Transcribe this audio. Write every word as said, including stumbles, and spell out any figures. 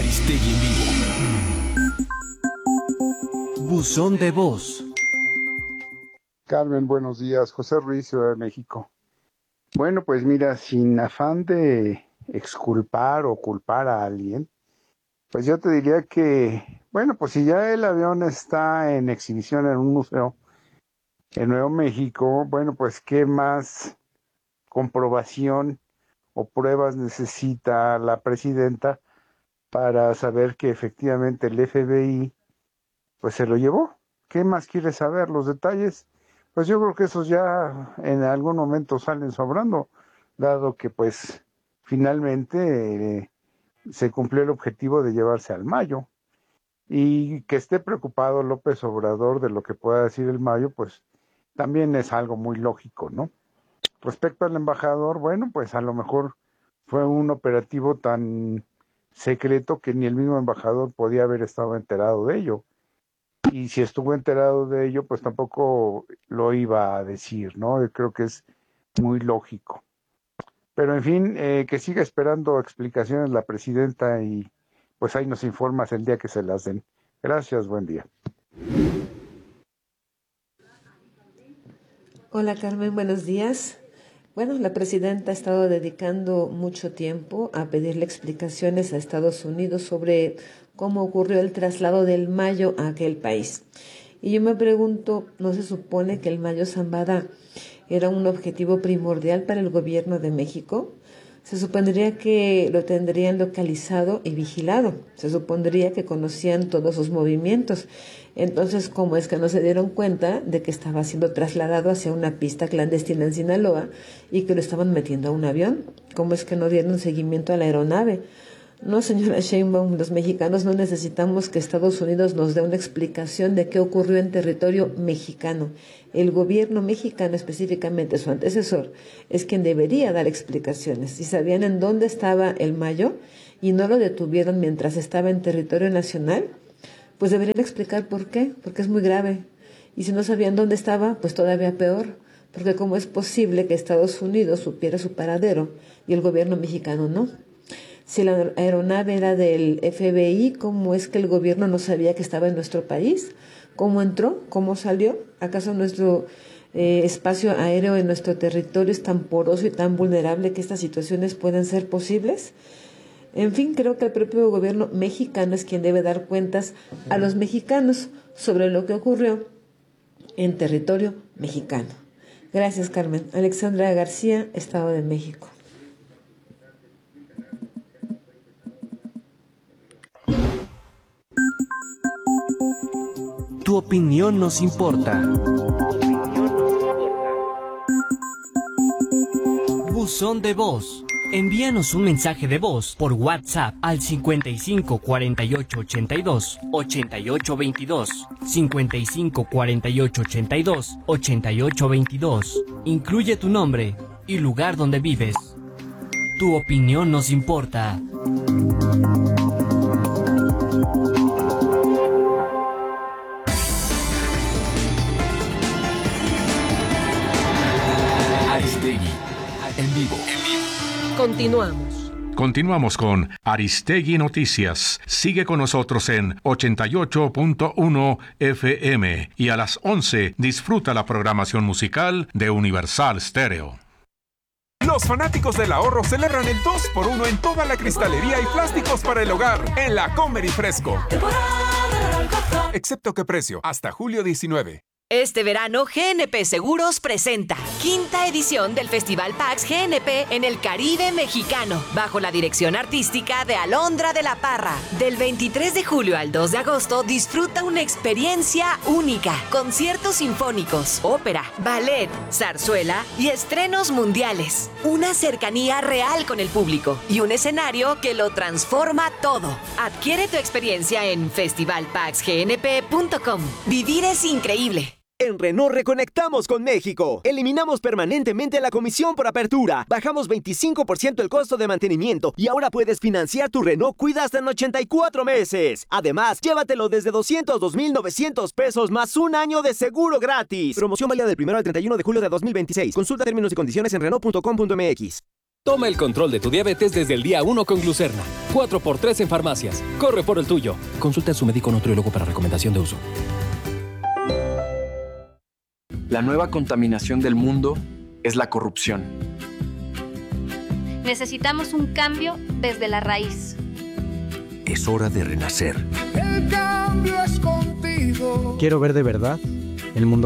Aristegui en vivo. Buzón de voz. Carmen, buenos días. José Ruiz, Ciudad de México. Bueno, pues mira, sin afán de exculpar o culpar a alguien, pues yo te diría que, bueno, pues si ya el avión está en exhibición en un museo en Nuevo México, bueno, pues qué más comprobación o pruebas necesita la presidenta para saber que efectivamente el F B I pues se lo llevó. ¿Qué más quiere saber? Los detalles, pues yo creo que esos ya en algún momento salen sobrando, dado que pues finalmente eh, se cumplió el objetivo de llevarse al Mayo. Y que esté preocupado López Obrador de lo que pueda decir el Mayo, pues también es algo muy lógico, ¿no? Respecto al embajador, bueno, pues a lo mejor fue un operativo tan secreto que ni el mismo embajador podía haber estado enterado de ello. Y si estuvo enterado de ello, pues tampoco lo iba a decir, ¿no? Yo creo que es muy lógico. Pero en fin, eh, que siga esperando explicaciones la presidenta y pues ahí nos informas el día que se las den. Gracias, buen día. Hola Carmen, buenos días. Bueno, la presidenta ha estado dedicando mucho tiempo a pedirle explicaciones a Estados Unidos sobre cómo ocurrió el traslado del Mayo a aquel país. Y yo me pregunto, ¿no se supone que el Mayo Zambada era un objetivo primordial para el gobierno de México? Se supondría que lo tendrían localizado y vigilado. Se supondría que conocían todos sus movimientos. Entonces, ¿cómo es que no se dieron cuenta de que estaba siendo trasladado hacia una pista clandestina en Sinaloa y que lo estaban metiendo a un avión? ¿Cómo es que no dieron seguimiento a la aeronave? No, señora Sheinbaum, los mexicanos no necesitamos que Estados Unidos nos dé una explicación de qué ocurrió en territorio mexicano. El gobierno mexicano, específicamente su antecesor, es quien debería dar explicaciones. Si sabían en dónde estaba el Mayo y no lo detuvieron mientras estaba en territorio nacional, pues deberían explicar por qué, porque es muy grave. Y si no sabían dónde estaba, pues todavía peor, porque cómo es posible que Estados Unidos supiera su paradero y el gobierno mexicano no. Si la aeronave era del F B I, ¿cómo es que el gobierno no sabía que estaba en nuestro país? ¿Cómo entró? ¿Cómo salió? ¿Acaso nuestro eh, espacio aéreo en nuestro territorio es tan poroso y tan vulnerable que estas situaciones pueden ser posibles? En fin, creo que el propio gobierno mexicano es quien debe dar cuentas a los mexicanos sobre lo que ocurrió en territorio mexicano. Gracias, Carmen. Alexandra García, Estado de México. Tu opinión nos importa. Buzón de voz. Envíanos un mensaje de voz por WhatsApp al cincuenta y cinco cuarenta y ocho ochenta y dos ochenta y ocho veintidós, cincuenta y cinco cuarenta y ocho ochenta y dos ochenta y ocho veintidós. Incluye tu nombre y lugar donde vives. Tu opinión nos importa. Aristegui en vivo. Continuamos. Continuamos con Aristegui Noticias. Sigue con nosotros en ochenta y ocho punto uno F M y a las once disfruta la programación musical de Universal Stereo. Los fanáticos del ahorro celebran el dos por uno en toda la cristalería y plásticos para el hogar en la Comer y Fresco. Excepto que precio, hasta julio diecinueve. Este verano, G N P Seguros presenta quinta edición del Festival Pax G N P en el Caribe mexicano, bajo la dirección artística de Alondra de la Parra. Del veintitrés de julio al dos de agosto, disfruta una experiencia única. Conciertos sinfónicos, ópera, ballet, zarzuela y estrenos mundiales. Una cercanía real con el público y un escenario que lo transforma todo. Adquiere tu experiencia en festival pax g n p punto com. Vivir es increíble. En Renault reconectamos con México. Eliminamos permanentemente la comisión por apertura. Bajamos veinticinco por ciento el costo de mantenimiento y ahora puedes financiar tu Renault Cuida hasta en ochenta y cuatro meses. Además, llévatelo desde doscientos dos mil novecientos pesos más un año de seguro gratis. Promoción válida del primero al treinta y uno de julio de dos mil veintiséis. Consulta términos y condiciones en renault punto com punto m x. Toma el control de tu diabetes desde el día uno con Glucerna. cuatro por tres en farmacias. Corre por el tuyo. Consulte a su médico nutriólogo para recomendación de uso. La nueva contaminación del mundo es la corrupción. Necesitamos un cambio desde la raíz. Es hora de renacer. El cambio es contigo. Quiero ver de verdad el mundo